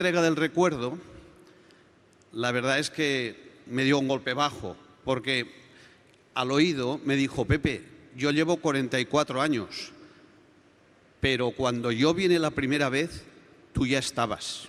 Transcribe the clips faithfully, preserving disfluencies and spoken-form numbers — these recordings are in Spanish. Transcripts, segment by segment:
entrega del recuerdo, la verdad es que me dio un golpe bajo, porque al oído me dijo: Pepe, yo llevo cuarenta y cuatro años, pero cuando yo vine la primera vez, tú ya estabas.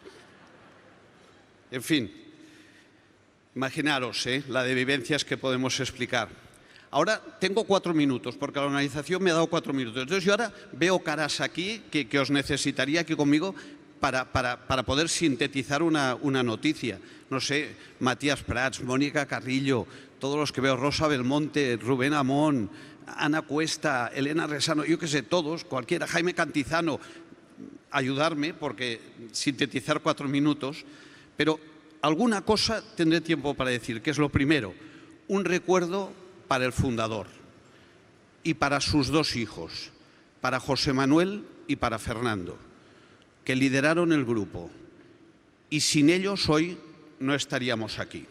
En fin, imaginaros ¿eh? la de vivencias que podemos explicar. Ahora tengo cuatro minutos, porque la organización me ha dado cuatro minutos. Entonces yo ahora veo caras aquí que, que os necesitaría aquí conmigo para, para, para poder sintetizar una, una noticia. No sé, Matías Prats, Mónica Carrillo, todos los que veo, Rosa Belmonte, Rubén Amón, Ana Cuesta, Elena Resano, yo qué sé, todos, cualquiera, Jaime Cantizano, ayudarme, porque sintetizar cuatro minutos, pero alguna cosa tendré tiempo para decir, que es lo primero, un recuerdo para el fundador y para sus dos hijos, para José Manuel y para Fernando, que lideraron el grupo, y sin ellos hoy no estaríamos aquí.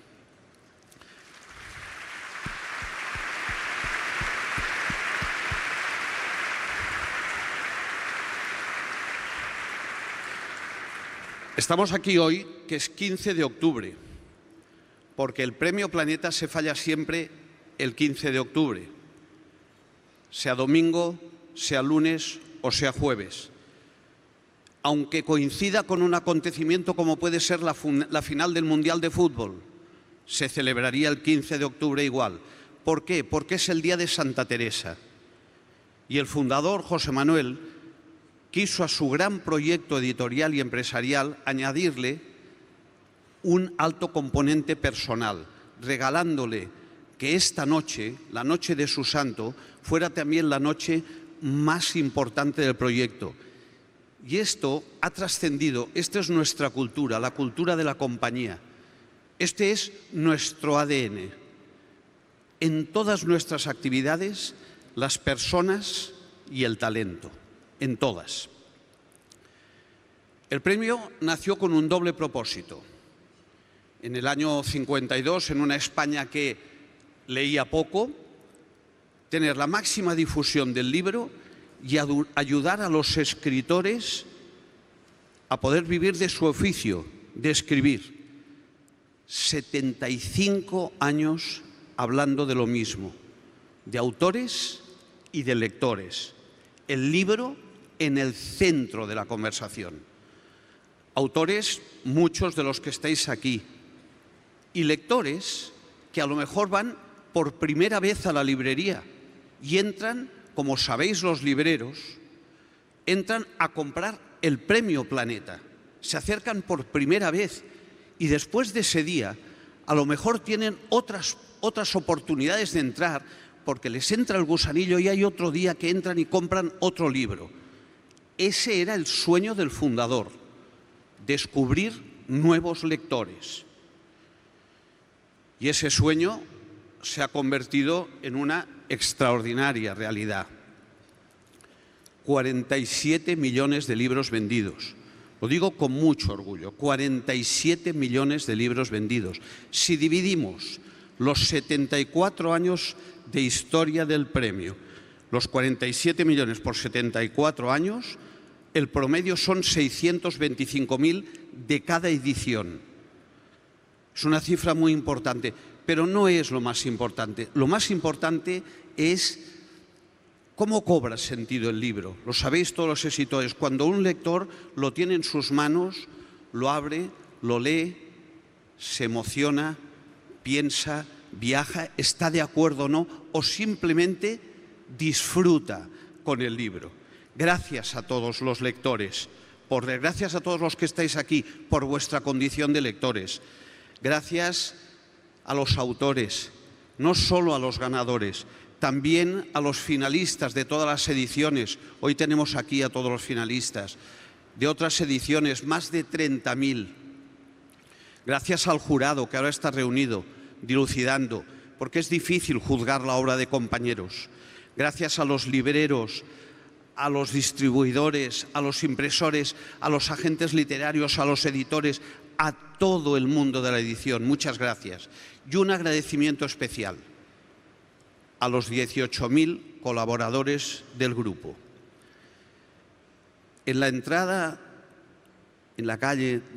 Estamos aquí hoy, que es quince de octubre, porque el Premio Planeta se falla siempre el quince de octubre, sea domingo, sea lunes o sea jueves. Aunque coincida con un acontecimiento como puede ser la, la final del Mundial de Fútbol, se celebraría el quince de octubre igual. ¿Por qué? Porque es el día de Santa Teresa. Y el fundador, José Manuel, quiso a su gran proyecto editorial y empresarial añadirle un alto componente personal, regalándole que esta noche, la noche de su santo, fuera también la noche más importante del proyecto. Y esto ha trascendido, esta es nuestra cultura, la cultura de la compañía. Este es nuestro A D N. En todas nuestras actividades, las personas y el talento, en todas. El premio nació con un doble propósito. En el año cincuenta y dos, en una España que leía poco, tener la máxima difusión del libro y ayudar a los escritores a poder vivir de su oficio, de escribir. setenta y cinco años hablando de lo mismo, de autores y de lectores. El libro en el centro de la conversación. Autores, muchos de los que estáis aquí, y lectores que a lo mejor van por primera vez a la librería y entran, como sabéis los libreros, entran a comprar el Premio Planeta. Se acercan por primera vez y después de ese día a lo mejor tienen otras, otras oportunidades de entrar porque les entra el gusanillo y hay otro día que entran y compran otro libro. Ese era el sueño del fundador, descubrir nuevos lectores. Y ese sueño se ha convertido en una extraordinaria realidad. cuarenta y siete millones de libros vendidos. Lo digo con mucho orgullo, cuarenta y siete millones de libros vendidos. Si dividimos los setenta y cuatro años de historia del premio, los cuarenta y siete millones por setenta y cuatro años, el promedio son seiscientos veinticinco mil de cada edición. Es una cifra muy importante, pero no es lo más importante. Lo más importante es cómo cobra sentido el libro. Lo sabéis todos los escritores. Cuando un lector lo tiene en sus manos, lo abre, lo lee, se emociona, piensa, viaja, está de acuerdo o no, o simplemente disfruta con el libro. Gracias a todos los lectores, por, gracias a todos los que estáis aquí, por vuestra condición de lectores. Gracias a los autores, no solo a los ganadores, también a los finalistas de todas las ediciones. Hoy tenemos aquí a todos los finalistas de otras ediciones, más de treinta mil. Gracias al jurado que ahora está reunido, dilucidando, porque es difícil juzgar la obra de compañeros. Gracias a los libreros, a los distribuidores, a los impresores, a los agentes literarios, a los editores, a todo el mundo de la edición. Muchas gracias. Y un agradecimiento especial a los dieciocho mil colaboradores del grupo. En la entrada, en la calle